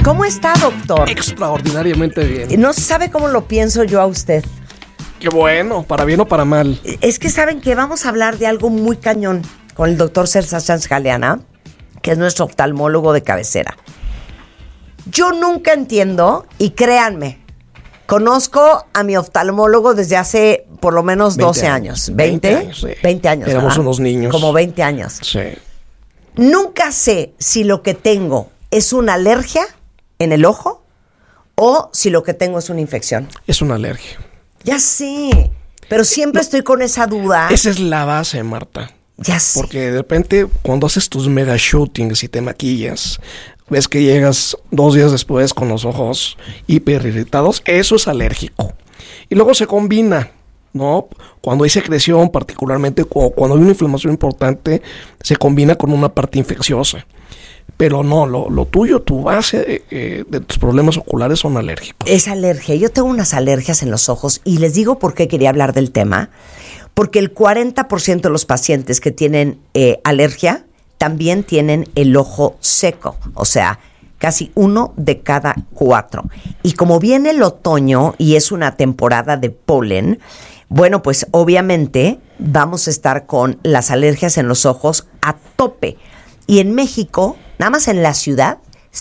¿Cómo está, doctor? Extraordinariamente bien. No sabe cómo lo pienso yo a usted. Qué bueno, para bien o para mal. Es que saben que vamos a hablar de algo muy cañón con el doctor César Sanz Galeana, que es nuestro oftalmólogo de cabecera. Yo nunca entiendo, y créanme, conozco a mi oftalmólogo desde hace por lo menos 12 años. ¿20? 20 años, sí. 20 años. Éramos ¿verdad? unos niños. Como 20 años. Sí. Nunca sé si lo que tengo es una alergia en el ojo o si lo que tengo es una infección. Es una alergia. Ya sé, pero siempre estoy con esa duda. Esa es la base, Marta. Ya sé. Porque de repente, cuando haces tus mega shootings y te maquillas, ves que llegas 2 días después con los ojos hiper irritados, eso es alérgico. Y luego se combina, ¿no? Cuando hay secreción, particularmente, o cuando hay una inflamación importante, se combina con una parte infecciosa. Pero no, lo tuyo, tu base de tus problemas oculares son alérgicos. Es alergia. Yo tengo unas alergias en los ojos y les digo por qué quería hablar del tema. Porque el 40% de los pacientes que tienen alergia también tienen el ojo seco. O sea, casi 1 de cada 4. Y como viene el otoño y es una temporada de polen, bueno, pues obviamente vamos a estar con las alergias en los ojos a tope. Y en México, nada más en la ciudad,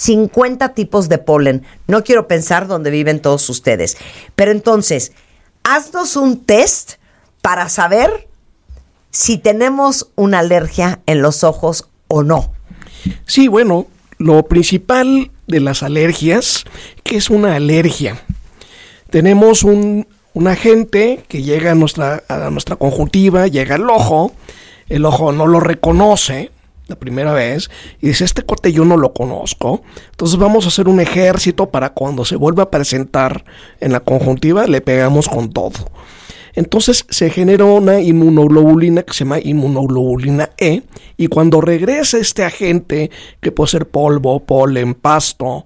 50 tipos de polen. No quiero pensar dónde viven todos ustedes. Pero entonces, haznos un test para saber si tenemos una alergia en los ojos o no. Sí, bueno, lo principal de las alergias, ¿qué es una alergia? Tenemos un agente que llega a nuestra conjuntiva, llega al ojo, el ojo no lo reconoce la primera vez y dice, este corte yo no lo conozco, entonces vamos a hacer un ejército para cuando se vuelva a presentar en la conjuntiva le pegamos con todo. Entonces se genera una inmunoglobulina que se llama inmunoglobulina E, y cuando regresa este agente, que puede ser polvo, polen, pasto,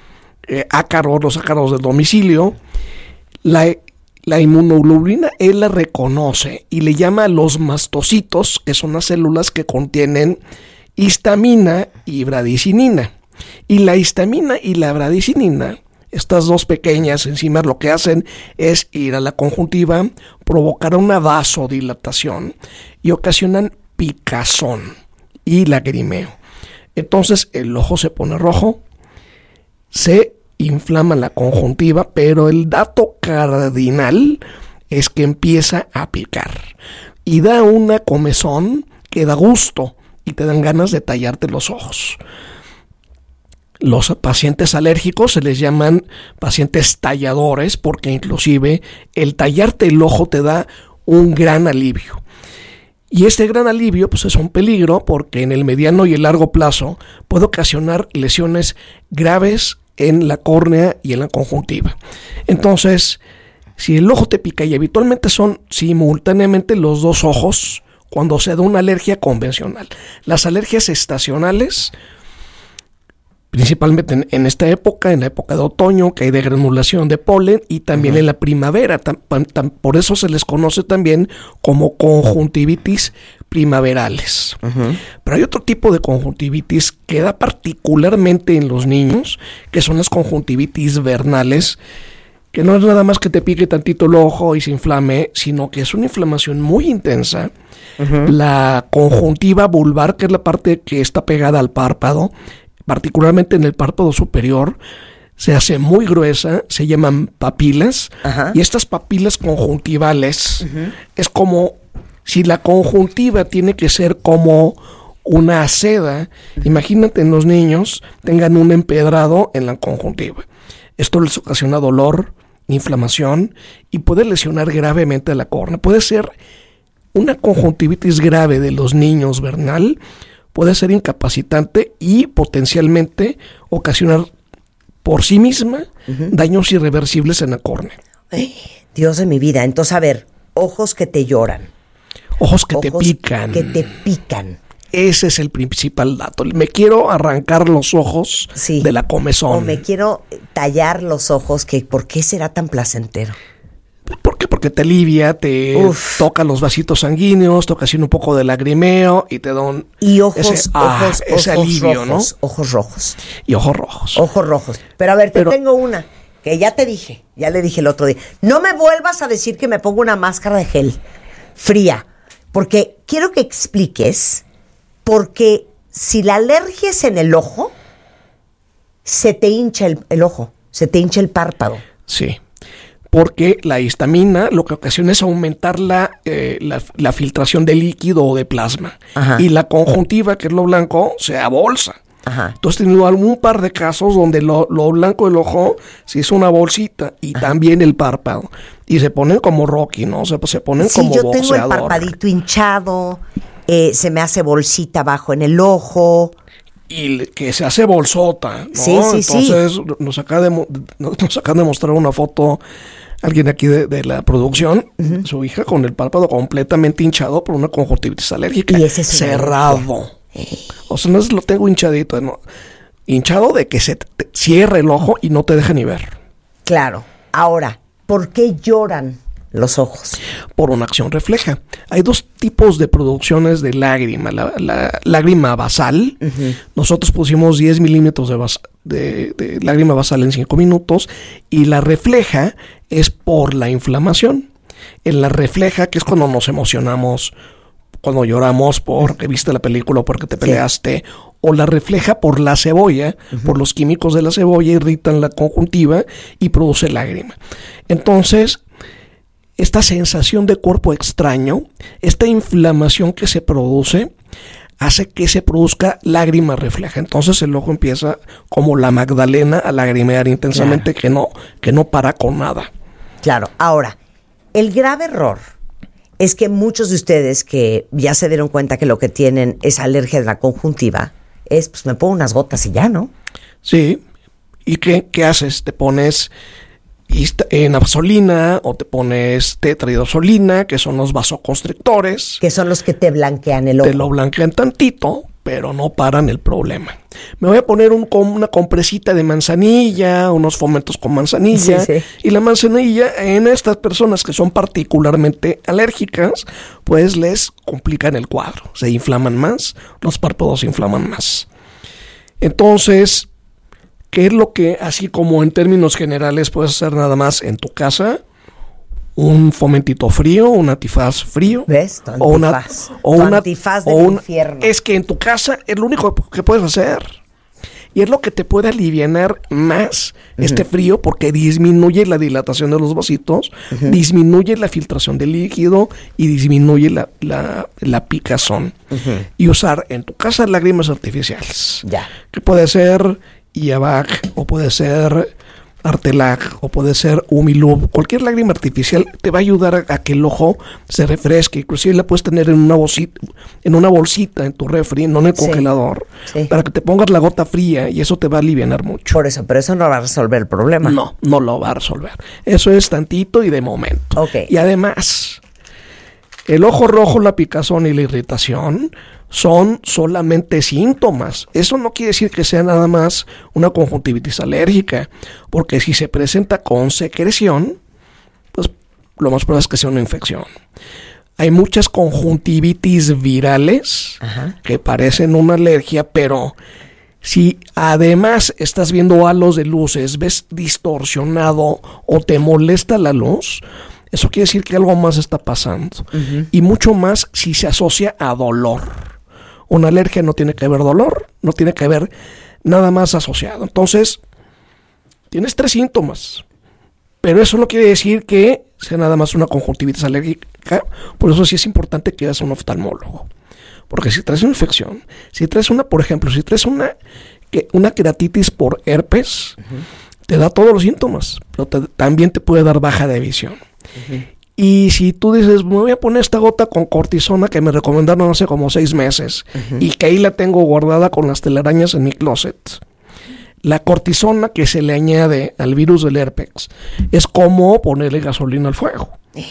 ácaros, los ácaros del domicilio, la inmunoglobulina E la reconoce y le llama a los mastocitos, que son las células que contienen histamina y bradicinina. Y la histamina y la bradicinina, estas dos pequeñas enzimas, lo que hacen es ir a la conjuntiva, provocar una vasodilatación y ocasionan picazón y lagrimeo. Entonces el ojo se pone rojo, se inflama la conjuntiva, pero el dato cardinal es que empieza a picar y da una comezón que da gusto y te dan ganas de tallarte los ojos. Los pacientes alérgicos se les llaman pacientes talladores porque inclusive el tallarte el ojo te da un gran alivio. Y este gran alivio pues es un peligro porque en el mediano y el largo plazo puede ocasionar lesiones graves en la córnea y en la conjuntiva. Entonces, si el ojo te pica, y habitualmente son simultáneamente los dos ojos cuando se da una alergia convencional. Las alergias estacionales, principalmente en esta época, en la época de otoño, que hay de granulación de polen, y también en la primavera. Por eso se les conoce también como conjuntivitis primaverales. Pero hay otro tipo de conjuntivitis que da particularmente en los niños, que son las conjuntivitis vernales, que no es nada más que te pique tantito el ojo y se inflame, sino que es una inflamación muy intensa. La conjuntiva vulvar, que es la parte que está pegada al párpado, particularmente en el párpado superior, se hace muy gruesa, se llaman papilas, y estas papilas conjuntivales es como si la conjuntiva tiene que ser como una seda. Imagínate en los niños tengan un empedrado en la conjuntiva. Esto les ocasiona dolor, inflamación y puede lesionar gravemente la córnea. Puede ser una conjuntivitis grave de los niños vernal, puede ser incapacitante y potencialmente ocasionar por sí misma daños irreversibles en la córnea. Ay, Dios de mi vida. Entonces, a ver, ojos que te lloran. Ojos que te pican. Que te pican. Ese es el principal dato. Me quiero arrancar los ojos de la comezón. O me quiero tallar los ojos. ¿Por qué será tan placentero? ¿Por qué? Porque porque te alivia, te toca los vasitos sanguíneos, toca así un poco de lagrimeo y te da un... Y ese alivio, rojos, ¿no? Ojos rojos. Y ojos rojos. Ojos rojos. Pero a ver, te tengo una que ya le dije el otro día. No me vuelvas a decir que me pongo una máscara de gel fría, porque quiero que expliques, porque si la alergia es en el ojo, se te hincha el ojo, se te hincha el párpado. Sí, porque la histamina lo que ocasiona es aumentar la filtración de líquido o de plasma. Ajá. Y la conjuntiva, que es lo blanco, se abolsa. Ajá. Entonces he tenido algún par de casos donde lo blanco del ojo se hizo una bolsita y también el párpado. Y se ponen como Rocky, ¿no? O sea, pues se ponen como boxeador. Sí, yo tengo el párpadito hinchado, se me hace bolsita abajo en el ojo. Y que se hace bolsota, ¿no? Sí. Entonces nos acaban de mostrar una foto alguien aquí de la producción, su hija con el párpado completamente hinchado por una conjuntivitis alérgica. Y ese es cerrado. O sea, no es lo tengo hinchadito, ¿no? Hinchado de que se te cierre el ojo y no te deja ni ver. Claro. Ahora, ¿por qué lloran los ojos? Por una acción refleja. Hay dos tipos de producciones de lágrima. La lágrima basal. Nosotros pusimos 10 milímetros de lágrima basal en 5 minutos. Y la refleja es por la inflamación. En la refleja, que es cuando nos emocionamos, cuando lloramos porque viste la película o porque te peleaste, o la refleja por la cebolla, por los químicos de la cebolla irritan la conjuntiva y produce lágrima. Entonces, esta sensación de cuerpo extraño, esta inflamación que se produce, hace que se produzca lágrima refleja. Entonces el ojo empieza como la Magdalena a lagrimear intensamente, claro, que no para con nada. Claro. Ahora, el grave error es que muchos de ustedes que ya se dieron cuenta que lo que tienen es alergia de la conjuntiva, pues me pongo unas gotas y ya, ¿no? Sí. ¿Y qué haces? Te pones nafzolina o te pones tetraidrosolina, que son los vasoconstrictores. Que son los que te blanquean el ojo. Te lo blanquean tantito, pero no paran el problema. Me voy a poner una compresita de manzanilla, unos fomentos con manzanilla. Sí. Y la manzanilla en estas personas que son particularmente alérgicas, pues les complican el cuadro. Se inflaman más, los párpados se inflaman más. Entonces, ¿qué es lo que, así como en términos generales, puedes hacer nada más en tu casa? Un fomentito frío, un antifaz frío. ¿Ves? Tu antifaz del infierno. Es que en tu casa es lo único que puedes hacer. Y es lo que te puede alivianar más este frío, porque disminuye la dilatación de los vasitos, disminuye la filtración del líquido y disminuye la picazón. Y usar en tu casa lágrimas artificiales. Ya. Que puede ser Iavac, o puede ser Artelac, o puede ser Umilub. Cualquier lágrima artificial te va a ayudar a que el ojo se refresque. Inclusive la puedes tener en una bolsita en tu refri, no en el congelador, para que te pongas la gota fría y eso te va a alivianar mucho. Por eso, pero eso no va a resolver el problema. No lo va a resolver. Eso es tantito y de momento. Okay. Y además, el ojo rojo, la picazón y la irritación son solamente síntomas. Eso no quiere decir que sea nada más una conjuntivitis alérgica, porque si se presenta con secreción, pues lo más probable es que sea una infección. Hay muchas conjuntivitis virales que parecen una alergia, pero si además estás viendo halos de luces, ves distorsionado o te molesta la luz, eso quiere decir que algo más está pasando. Y mucho más si se asocia a dolor. Una alergia no tiene que haber dolor, no tiene que haber nada más asociado. Entonces, tienes 3 síntomas, pero eso no quiere decir que sea nada más una conjuntivitis alérgica. Por eso sí es importante que vayas a un oftalmólogo. Porque si traes una infección, si traes una queratitis por herpes, te da todos los síntomas, pero también te puede dar baja de visión. Y si tú dices, me voy a poner esta gota con cortisona que me recomendaron hace como 6 meses y que ahí la tengo guardada con las telarañas en mi closet. La cortisona que se le añade al virus del herpes es como ponerle gasolina al fuego.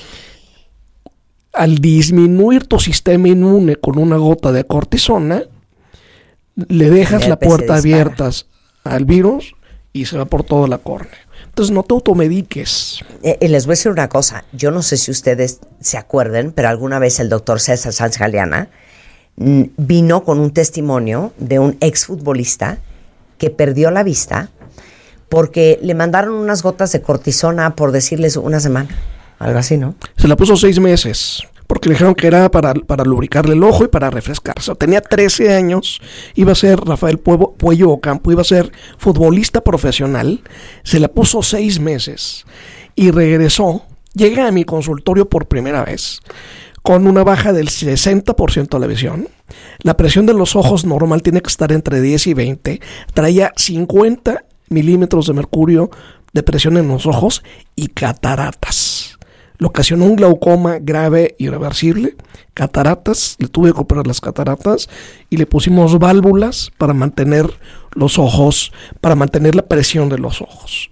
Al disminuir tu sistema inmune con una gota de cortisona, le dejas la puerta abierta al virus y se va por toda la córnea. Entonces no te automediques. Les voy a decir una cosa. Yo no sé si ustedes se acuerden, pero alguna vez el doctor César Sanz Galeana vino con un testimonio de un exfutbolista que perdió la vista porque le mandaron unas gotas de cortisona, por decirles, una semana. Algo así, ¿no? Se la puso 6 meses, porque le dijeron que era para lubricarle el ojo y para refrescarse. Tenía 13 años, iba a ser Rafael Puello Ocampo, iba a ser futbolista profesional. Se la puso 6 meses y regresó. Llega a mi consultorio por primera vez con una baja del 60% de la visión. La presión de los ojos normal tiene que estar entre 10 y 20. Traía 50 milímetros de mercurio de presión en los ojos y cataratas. Le ocasionó un glaucoma grave y irreversible, cataratas, le tuve que operar las cataratas y le pusimos válvulas para mantener los ojos, para mantener la presión de los ojos.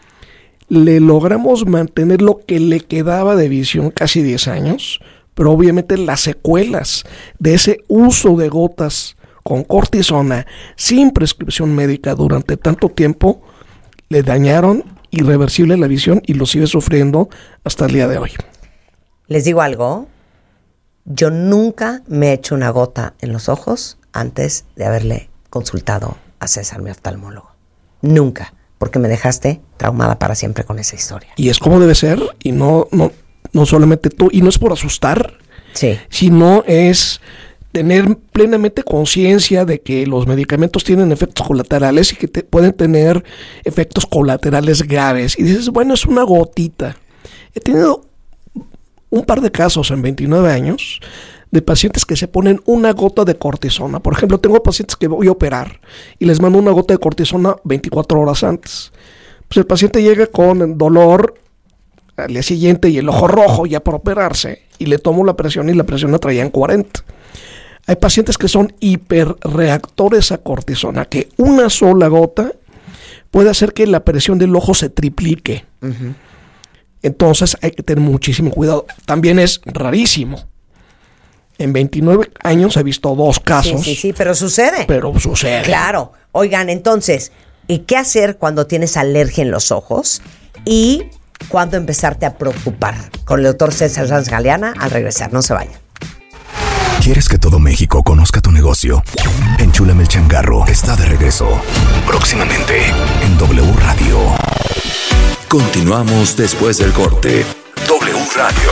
Le logramos mantener lo que le quedaba de visión, casi 10 años, pero obviamente las secuelas de ese uso de gotas con cortisona sin prescripción médica durante tanto tiempo le dañaron irreversible la visión y lo sigue sufriendo hasta el día de hoy. Les digo algo, yo nunca me he hecho una gota en los ojos antes de haberle consultado a César, mi oftalmólogo. Nunca, porque me dejaste traumada para siempre con esa historia. Y es como debe ser, y no solamente tú, y no es por asustar, sí, sino es tener plenamente conciencia de que los medicamentos tienen efectos colaterales y que pueden tener efectos colaterales graves. Y dices, bueno, es una gotita. He tenido un par de casos en 29 años de pacientes que se ponen una gota de cortisona. Por ejemplo, tengo pacientes que voy a operar y les mando una gota de cortisona 24 horas antes. Pues el paciente llega con dolor al día siguiente y el ojo rojo ya para operarse, y le tomo la presión y la presión la traía en 40. Hay pacientes que son hiperreactores a cortisona, que una sola gota puede hacer que la presión del ojo se triplique. Uh-huh. Entonces hay que tener muchísimo cuidado. También es rarísimo. En 29 años he visto 2 casos. Sí, pero sucede. Claro. Oigan, entonces, ¿qué hacer cuando tienes alergia en los ojos? Y cuándo empezarte a preocupar. Con el doctor César Sanz Galeana, al regresar. No se vayan. ¿Quieres que todo México conozca tu negocio? Enchúlame el changarro está de regreso. Próximamente en W Radio. Continuamos después del corte. W Radio.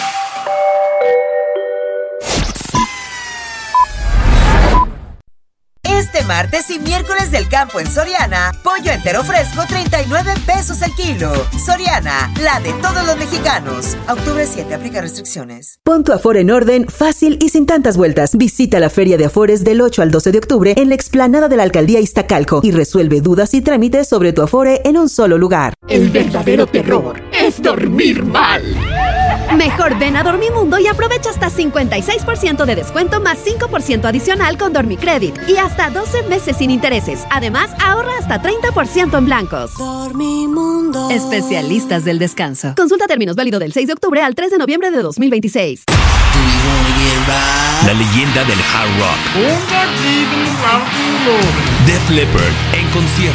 Este martes y miércoles del campo en Soriana, pollo entero fresco 39 pesos el kilo. Soriana, la de todos los mexicanos. Octubre 7, aplica restricciones. Pon tu Afore en orden, fácil y sin tantas vueltas. Visita la Feria de Afores del 8 al 12 de octubre en la explanada de la Alcaldía Iztacalco y resuelve dudas y trámites sobre tu Afore en un solo lugar. El verdadero terror es dormir mal. Mejor ven a Dormimundo y aprovecha hasta 56% de descuento más 5% adicional con Dormicredit y hasta 12 meses sin intereses. Además, ahorra hasta 30% en blancos. Dormimundo. Especialistas del descanso. Consulta términos válido del 6 de octubre al 3 de noviembre de 2026. La leyenda del hard rock. Def Leppard en concierto.